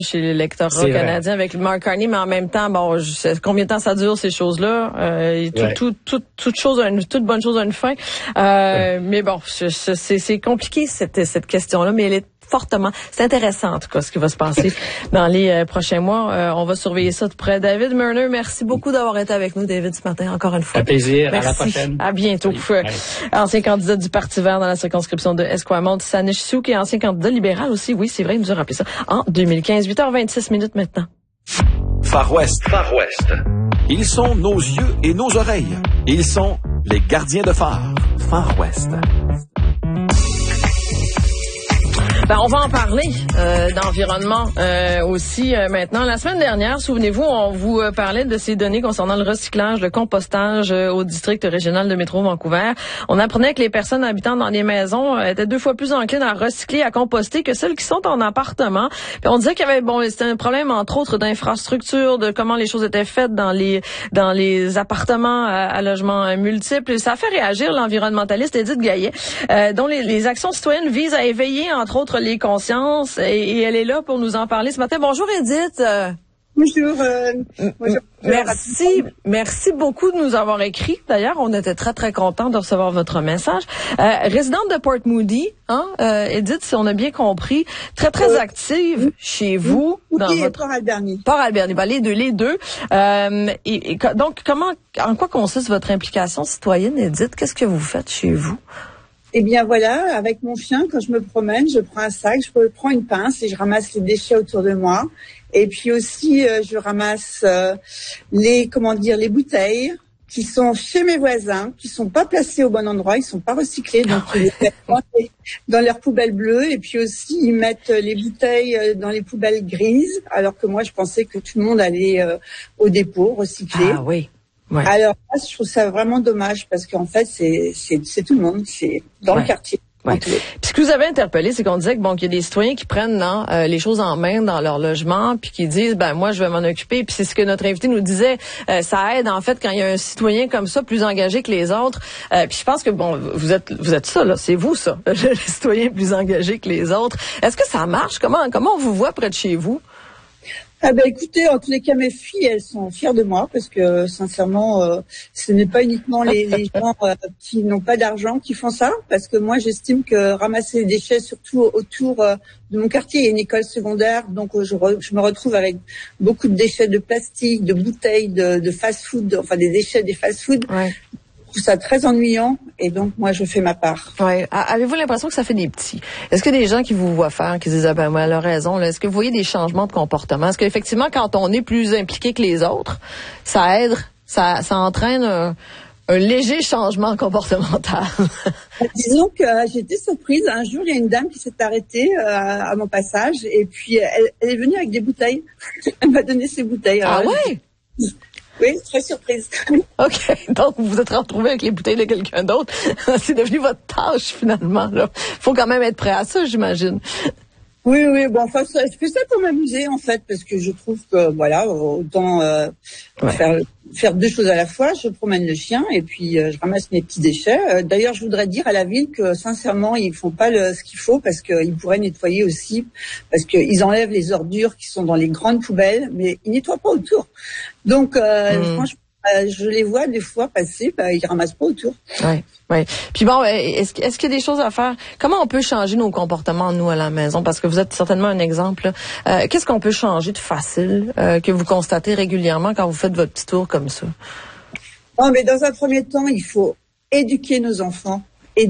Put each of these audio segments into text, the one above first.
chez l'électorat canadien avec Mark Carney, mais en même temps, bon, je sais combien de temps ça dure ces choses-là. Toute bonne chose a une fin. Mais bon, c'est compliqué cette question-là, mais elle est fortement. C'est intéressant, en tout cas, ce qui va se passer dans les prochains mois. On va surveiller ça de près. David Murner, merci beaucoup d'avoir été avec nous, David, ce matin, encore une fois. Un plaisir. Merci. À la prochaine. À bientôt. Ancien candidat du Parti vert dans la circonscription de Esquimalt, Sanish Souk, et ancien candidat libéral aussi. Oui, c'est vrai, il nous a rappelé ça. En 2015. 8h26 maintenant. Far West. Far West. Ils sont nos yeux et nos oreilles. Ils sont les gardiens de phare. Far West. On va en parler d'environnement aussi maintenant. La semaine dernière, souvenez-vous, on vous parlait de ces données concernant le recyclage, le compostage au district régional de métro Vancouver. On apprenait que les personnes habitant dans des maisons étaient 2 fois plus enclines à recycler, à composter que celles qui sont en appartement. Puis on disait qu'il y avait c'était un problème entre autres d'infrastructure, de comment les choses étaient faites dans les appartements à logements multiples. Et ça a fait réagir l'environnementaliste Edith Gaillet, dont les actions citoyennes visent à éveiller entre autres les consciences, et elle est là pour nous en parler ce matin. Bonjour Edith. Bonjour. Merci beaucoup de nous avoir écrit. D'ailleurs, on était très très contents de recevoir votre message. Résidente de Port Moody, Edith, si on a bien compris, très très active chez vous dans votre Port-Alberni. Port-Alberni, les deux. Donc, en quoi consiste votre implication citoyenne, Edith? Qu'est-ce que vous faites chez vous? Eh bien voilà, avec mon chien, quand je me promène, je prends un sac, je prends une pince et je ramasse les déchets autour de moi. Et puis aussi, je ramasse les bouteilles qui sont chez mes voisins, qui sont pas placées au bon endroit, ils sont pas recyclés, donc ils les mettent dans leurs poubelles bleues. Et puis aussi, ils mettent les bouteilles dans les poubelles grises, alors que moi, je pensais que tout le monde allait au dépôt recycler. Ah oui. Ouais. Alors là, je trouve ça vraiment dommage parce qu'en fait, c'est tout le monde, c'est dans le quartier. Ouais. Puis ce que vous avez interpellé, c'est qu'on disait qu'il y a des citoyens qui prennent les choses en main dans leur logement, puis qui disent moi je vais m'en occuper. Puis c'est ce que notre invité nous disait, ça aide en fait quand il y a un citoyen comme ça plus engagé que les autres. Puis je pense que vous êtes ça là, c'est vous ça, le citoyen plus engagé que les autres. Est-ce que ça marche? Comment on vous voit près de chez vous? Écoutez, en tous les cas, mes filles, elles sont fières de moi parce que, sincèrement, ce n'est pas uniquement les gens qui n'ont pas d'argent qui font ça, parce que moi, j'estime que ramasser les déchets, surtout autour de mon quartier, il y a une école secondaire, donc je me retrouve avec beaucoup de déchets de plastique, de bouteilles, de fast-food, enfin des déchets des fast-food. Ouais. Je trouve ça très ennuyant et donc moi je fais ma part. Ouais. Avez-vous l'impression que ça fait des petits? Est-ce que des gens qui vous voient faire, qui disent elle a raison, là, est-ce que vous voyez des changements de comportement? Est-ce qu'effectivement quand on est plus impliqué que les autres, ça aide, ça entraîne un léger changement comportemental? Disons que j'ai été surprise. Un jour, il y a une dame qui s'est arrêtée à mon passage et puis elle est venue avec des bouteilles. Elle m'a donné ses bouteilles. Ah ouais? Oui, très surprise. OK. Donc, vous vous êtes retrouvé avec les bouteilles de quelqu'un d'autre. C'est devenu votre tâche, finalement, là. Faut quand même être prêt à ça, j'imagine. Oui. Bon, enfin, je fais ça pour m'amuser, en fait, parce que je trouve que, voilà, autant faire 2 choses à la fois. Je promène le chien et puis je ramasse mes petits déchets. D'ailleurs, je voudrais dire à la ville que, sincèrement, ils font pas ce qu'il faut parce qu'ils pourraient nettoyer aussi, parce qu'ils enlèvent les ordures qui sont dans les grandes poubelles, mais ils nettoient pas autour. Donc, franchement, je les vois des fois passer, ils ramassent pas autour. Oui. Puis est-ce qu'il y a des choses à faire? Comment on peut changer nos comportements, nous, à la maison? Parce que vous êtes certainement un exemple. Qu'est-ce qu'on peut changer de facile que vous constatez régulièrement quand vous faites votre petit tour comme ça? Non, mais dans un premier temps, il faut éduquer nos enfants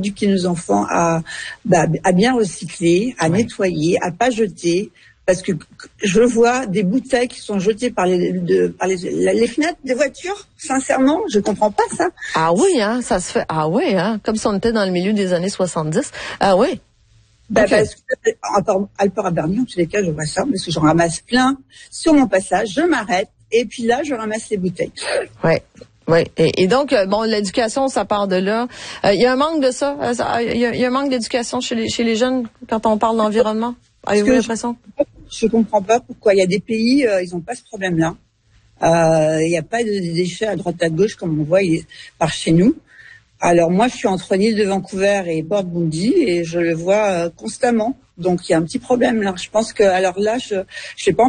à bien recycler, à nettoyer, à pas jeter. Parce que je vois des bouteilles qui sont jetées par les fenêtres des voitures. Sincèrement, je comprends pas ça. Ah oui, ça se fait. Ah oui, comme si on était dans le milieu des années 70. Ah oui. Parce que à Port-Alberni, en tous les cas, je vois ça, parce que j'en ramasse plein sur mon passage. Je m'arrête et puis là, je ramasse les bouteilles. Oui. Et donc, l'éducation, ça part de là. Il y a un manque de ça. Il y a un manque d'éducation chez les jeunes quand on parle d'environnement. Avez-vous l'impression? Je comprends pas pourquoi il y a des pays, ils ont pas ce problème-là. Il n'y a pas de déchets à droite à gauche comme on voit par chez nous. Alors moi, je suis entre l'île de Vancouver et Port Moody et je le vois constamment. Donc il y a un petit problème là. Je pense que je sais pas.